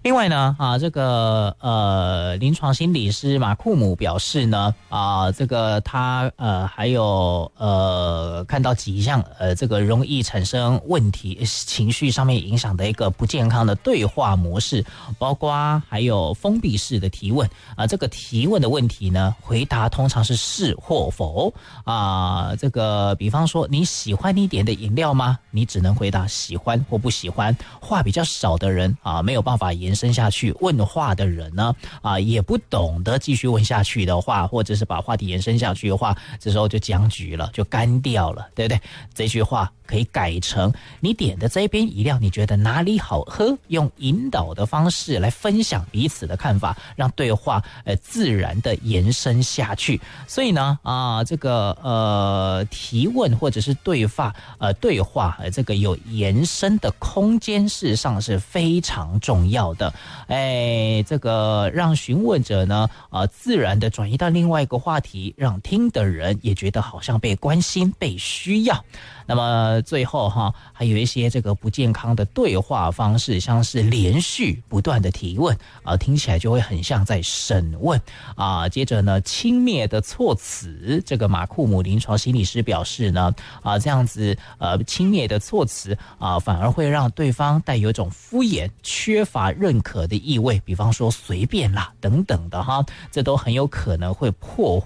另外呢，这个临床心理师马库姆表示呢，这个他还有看到几项这个容易产生问题、情绪上面影响的一个不健康的对话模式，包括还有封闭式的提问这个提问的问题呢，回答通常是是或否这个比方说你喜欢你点的饮料吗？你只能回答喜欢或不喜欢。话比较少的人没有办法延伸下去，问话的人呢也不懂得继续问下去的话，或者是把话题延伸下去的话，这时候就僵局了，就干掉了，对不对？这句话可以改成你点的这一杯饮料你觉得哪里好喝，用引导的方式来分享彼此的看法，让对话自然的延伸下去。所以呢这个提问或者是对话这个有延伸的空间，事实上是非常重要的。这个让询问者呢自然的转移到另外一个话题，让听的人也觉得好像被关心、被需要。那么最后还有一些这个不健康的对话方式，像是连续不断的提问听起来就会很像在审问接着呢轻蔑的措辞，这个马库姆临床心理师表示呢这样子轻蔑的措辞反而会让对方带有一种敷衍、缺乏认可的意味，比方说随便啦等等的这都很有可能会破